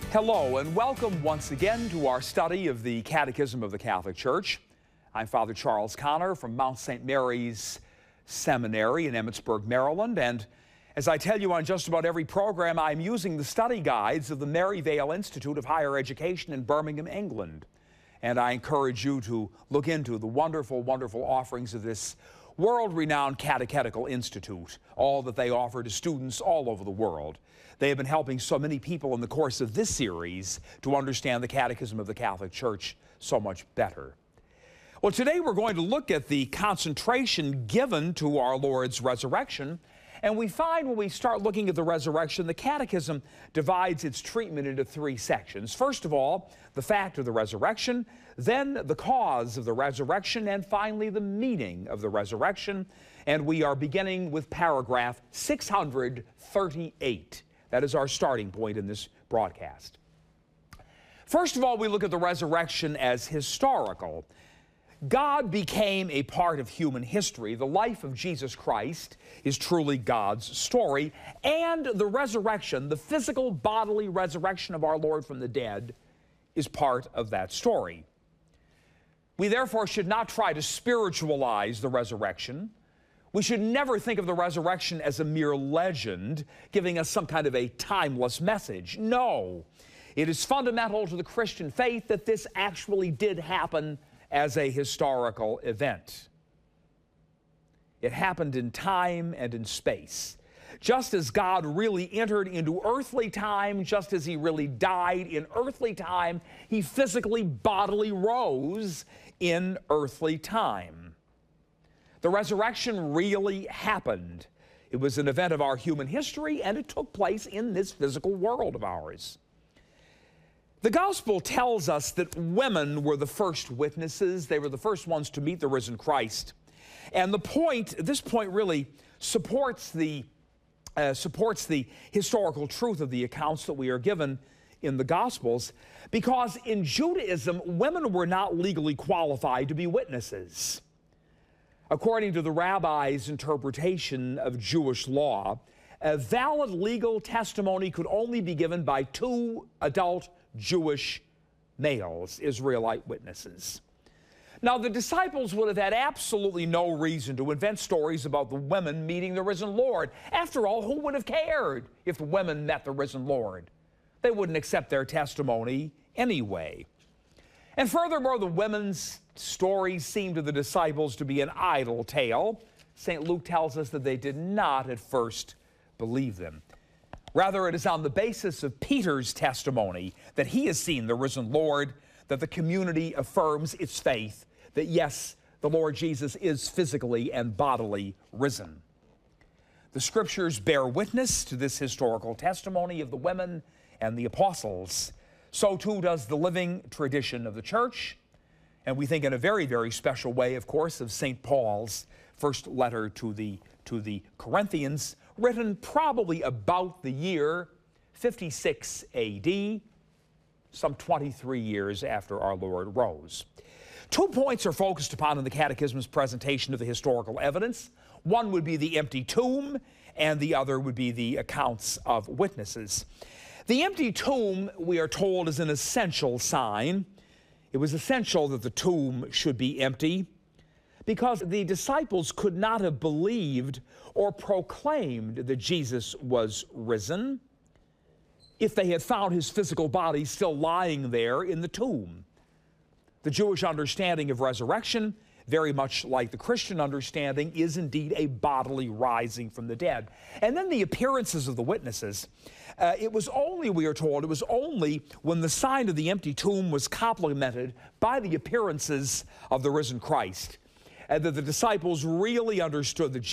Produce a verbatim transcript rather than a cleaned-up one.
Hello and welcome once again to our study of the Catechism of the Catholic Church. I'm Father Charles Connor from Mount Saint Mary's Seminary in Emmitsburg, Maryland, and as I tell you on just about every program, I'm using the study guides of the Maryvale Institute of Higher Education in Birmingham, England. And I encourage you to look into the wonderful, wonderful offerings of this world-renowned catechetical institute, all that they offer to students all over the world. They have been helping so many people in the course of this series to understand the Catechism of the Catholic Church so much better. Well, today we're going to look at the concentration given to our Lord's resurrection, and we find when we start looking at the resurrection, the Catechism divides its treatment into three sections. First of all, the fact of the resurrection, then the cause of the resurrection, and finally the meaning of the resurrection. And we are beginning with paragraph six hundred thirty-eight. That is our starting point in this broadcast. First of all, we look at the resurrection as historical. God became a part of human history. The life of Jesus Christ is truly God's story, and the resurrection, the physical bodily resurrection of our Lord from the dead, is part of that story. We therefore should not try to spiritualize the resurrection. We should never think of the resurrection as a mere legend, giving us some kind of a timeless message. No, it is fundamental to the Christian faith that this actually did happen as a historical event. It happened in time and in space. Just as God really entered into earthly time, just as he really died in earthly time, he physically, bodily rose in earthly time. The resurrection really happened. It was an event of our human history, and it took place in this physical world of ours. The gospel tells us that women were the first witnesses. They were the first ones to meet the risen Christ. And the point, this point really supports the, uh, supports the historical truth of the accounts that we are given in the Gospels, because in Judaism, women were not legally qualified to be witnesses. According to the rabbi's interpretation of Jewish law, a valid legal testimony could only be given by two adult Jewish males, Israelite witnesses. Now, the disciples would have had absolutely no reason to invent stories about the women meeting the risen Lord. After all, who would have cared if the women met the risen Lord? They wouldn't accept their testimony anyway. And furthermore, the women's stories seemed to the disciples to be an idle tale. Saint Luke tells us that they did not at first believe them. Rather, it is on the basis of Peter's testimony that he has seen the risen Lord that the community affirms its faith that, yes, the Lord Jesus is physically and bodily risen. The Scriptures bear witness to this historical testimony of the women and the apostles. So too does the living tradition of the Church. And we think in a very, very special way, of course, of Saint Paul's first letter to the, to the Corinthians, written probably about the year fifty-six A D, some twenty-three years after our Lord rose. Two points are focused upon in the Catechism's presentation of the historical evidence. One would be the empty tomb, and the other would be the accounts of witnesses. The empty tomb, we are told, is an essential sign. It was essential that the tomb should be empty because the disciples could not have believed or proclaimed that Jesus was risen if they had found his physical body still lying there in the tomb. The Jewish understanding of resurrection, very much like the Christian understanding, is indeed a bodily rising from the dead. And then the appearances of the witnesses. Uh, it was only, we are told, it was only when the sign of the empty tomb was complemented by the appearances of the risen Christ, and that the disciples really understood that